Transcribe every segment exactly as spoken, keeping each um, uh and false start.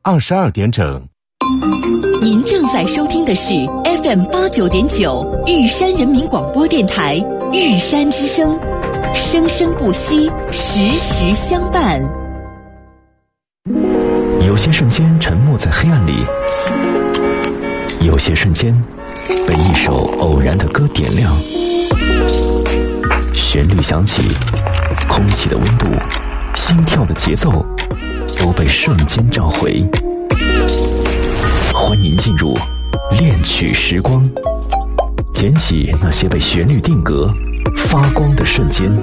二十二点整。 您正在收听的是 F M 八九点九玉山人民广播电台玉山之声，生生不息，时时相伴。 有些瞬间沉没在黑暗里，有些瞬间被一首偶然的歌点亮，旋律响起，空气的温度，心跳的节奏都被瞬间召回。欢迎进入恋曲时光，捡起那些被旋律定格发光的瞬间。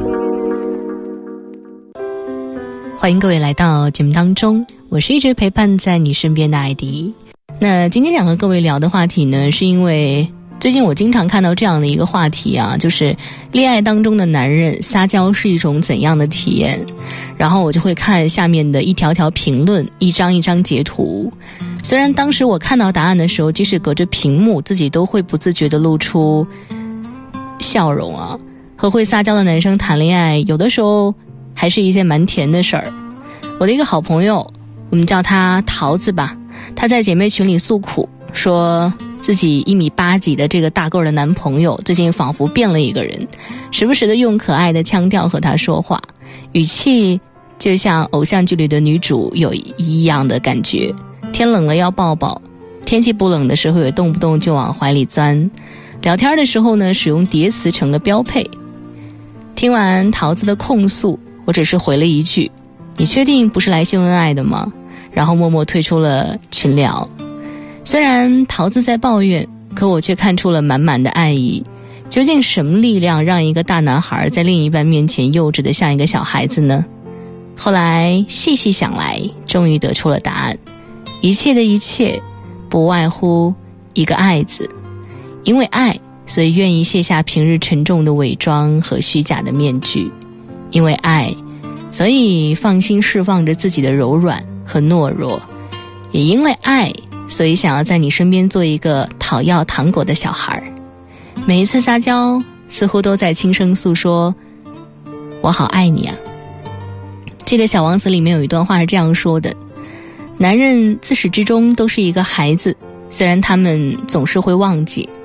欢迎各位来到节目当中，我是一直陪伴在你身边的艾迪。那今天想和各位聊的话题呢，是因为最近我经常看到这样的一个话题啊，就是恋爱当中的男人撒娇是一种怎样的体验，然后我就会看下面的一条条评论，一张一张截图。虽然当时我看到答案的时候，即使隔着屏幕，自己都会不自觉地露出笑容啊。和会撒娇的男生谈恋爱，有的时候还是一件蛮甜的事儿。我的一个好朋友，我们叫他桃子吧，他在姐妹群里诉苦，说自己一米八几的这个大个儿的男朋友最近仿佛变了一个人，时不时的用可爱的腔调和他说话，语气就像偶像剧里的女主有一样的感觉。天冷了要抱抱，天气不冷的时候也动不动就往怀里钻，聊天的时候呢，使用叠词成了标配。听完桃子的控诉，我只是回了一句，你确定不是来秀恩爱的吗？然后默默退出了群聊。虽然桃子在抱怨，可我却看出了满满的爱意。究竟什么力量让一个大男孩在另一半面前幼稚的像一个小孩子呢？后来细细想来，终于得出了答案，一切的一切不外乎一个爱字。因为爱，所以愿意卸下平日沉重的伪装和虚假的面具。因为爱，所以放心释放着自己的柔软和懦弱。也因为爱，所以想要在你身边做一个讨要糖果的小孩。每一次撒娇，似乎都在轻声诉说，我好爱你啊。记得小王子里面有一段话是这样说的，男人自始至终都是一个孩子，虽然他们总是会忘记，